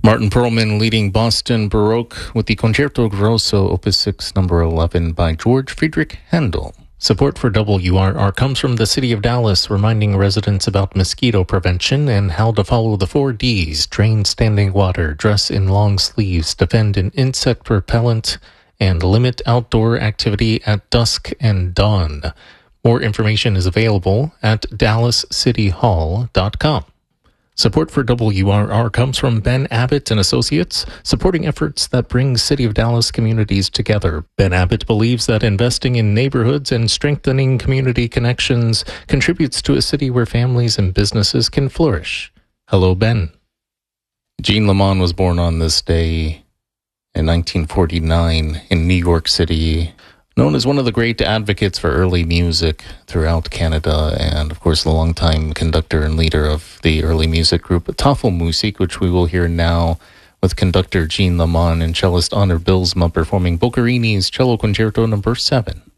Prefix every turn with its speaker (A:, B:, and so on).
A: Martin Perlman leading Boston Baroque with the Concerto Grosso, Opus 6, number 11 by George Friedrich Handel. Support for WRR comes from the City of Dallas, reminding residents about mosquito prevention and how to follow the 4 Ds: drain standing water, dress in long sleeves, defend an insect repellent, and limit outdoor activity at dusk and dawn. More information is available at dallascityhall.com. Support for WRR comes from Ben Abbott and Associates, supporting efforts that bring City of Dallas communities together. Ben Abbott believes that investing in neighborhoods and strengthening community connections contributes to a city where families and businesses can flourish. Hello, Ben. Jean Lamont was born on this day in 1949 in New York City, known as one of the great advocates for early music throughout Canada, and of course the longtime conductor and leader of the early music group Tafelmusik, which we will hear now with conductor Jean Lamont and cellist Honor Bylsma performing Boccherini's Cello Concerto No. 7.